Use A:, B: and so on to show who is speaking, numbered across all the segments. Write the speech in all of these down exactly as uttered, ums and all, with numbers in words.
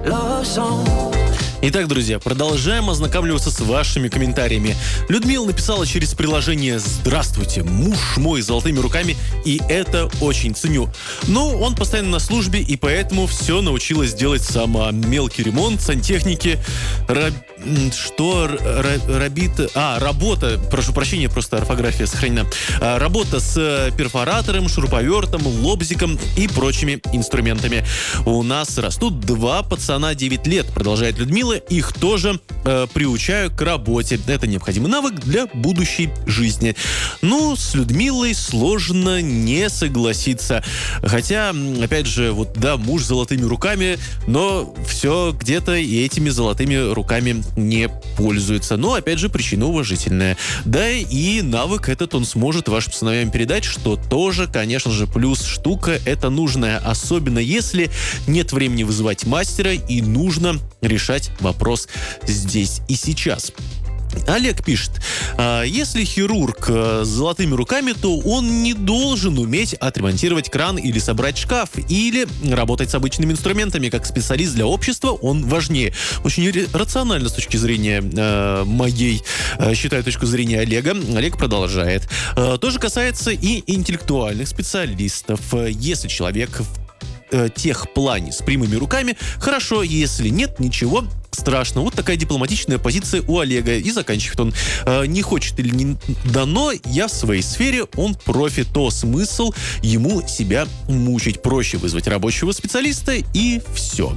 A: Итак, друзья, продолжаем ознакомливаться с вашими комментариями. Людмила написала через приложение: «Здравствуйте, муж мой с золотыми руками, и это очень ценю. Но он постоянно на службе, и поэтому все научилась делать сама. Мелкий ремонт, сантехники, раб... что? Рабит... А, работа, прошу прощения, просто орфография сохранена. А, работа с перфоратором, шуруповертом, лобзиком и прочими инструментами. У нас растут два пацана, девять лет», продолжает Людмила. «Их тоже э, приучаю к работе. Это необходимый навык для будущей жизни». Ну, с Людмилой сложно не согласиться. Хотя, опять же, вот да, муж с золотыми руками, но все где-то и этими золотыми руками не пользуется. Но, опять же, причина уважительная. Да, и навык этот он сможет вашим сыновьям передать, что тоже, конечно же, плюс. Штука это нужная, особенно если нет времени вызывать мастера и нужно решать вопрос здесь и сейчас. Олег пишет: «А если хирург с золотыми руками, то он не должен уметь отремонтировать кран или собрать шкаф, или работать с обычными инструментами. Как специалист для общества он важнее». Очень рационально с точки зрения э, моей, э, считаю, точку зрения Олега. Олег продолжает. Э, то же касается и интеллектуальных специалистов. Если человек в техплане с прямыми руками, хорошо, если нет, ничего страшного. Вот такая дипломатичная позиция у Олега. И заканчивает он: э, «Не хочет или не дано, я в своей сфере, он профи, то смысл ему себя мучить. Проще вызвать рабочего специалиста и все».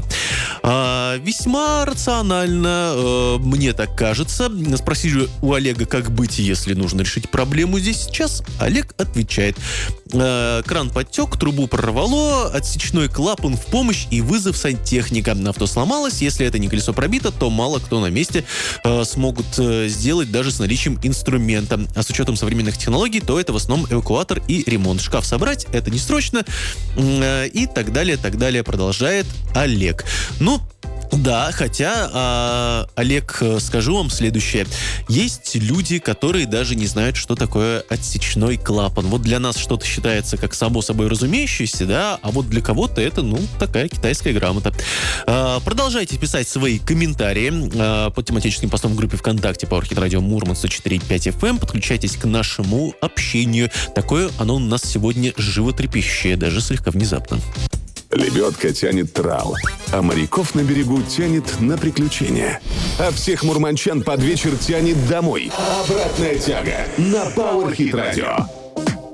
A: Э, весьма рационально, э, мне так кажется. Спросили у Олега, как быть, если нужно решить проблему здесь сейчас. Олег отвечает: э, кран подтек, трубу прорвало, отсечной клапан в помощь и вызов сантехника. Авто сломалось, если это не колесо пробито, то мало кто на месте э, смогут э, сделать даже с наличием инструмента. А с учетом современных технологий, то это в основном эвакуатор и ремонт. Шкаф собрать, это не срочно, э, и так далее, так далее, продолжает Олег. Ну, да, хотя, а, Олег, скажу вам следующее. Есть люди, которые даже не знают, что такое отсечной клапан. Вот для нас что-то считается как само собой разумеющееся, да, а вот для кого-то это, ну, такая китайская грамота. А, продолжайте писать свои комментарии а, под тематическим постом в группе ВКонтакте Powerhit Radio Мурманск сто четыре и пять эф эм. Подключайтесь к нашему общению. Такое оно у нас сегодня животрепещущее, даже слегка внезапно.
B: Лебедка тянет трал, а моряков на берегу тянет на приключения. А всех мурманчан под вечер тянет домой. Обратная тяга на Powerhit Radio.